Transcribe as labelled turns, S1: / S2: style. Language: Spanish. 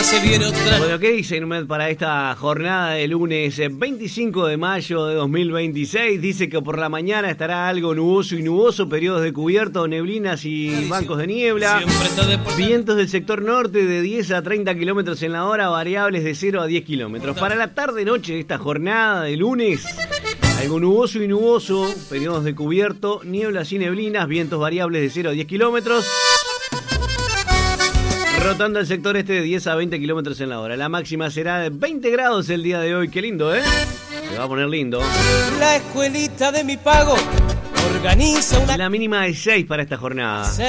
S1: se viene otra.
S2: Bueno, ¿qué dice Inmed para esta jornada de lunes 25 de mayo de 2026? Dice que por la mañana estará algo nuboso y nuboso, periodos de cubierto, neblinas y bancos de niebla. Vientos del sector norte de 10 a 30 kilómetros en la hora, variables de 0 a 10 kilómetros. Para la tarde-noche de esta jornada de lunes, algo nuboso y nuboso, periodos de cubierto, nieblas y neblinas, vientos variables de 0 a 10 kilómetros. Rotando el sector este de 10 a 20 kilómetros en la hora. La máxima será de 20 grados el día de hoy. Qué lindo, ¿eh? Se va a poner lindo.
S1: La escuelita de mi pago organiza una...
S2: La mínima de 6 para esta jornada.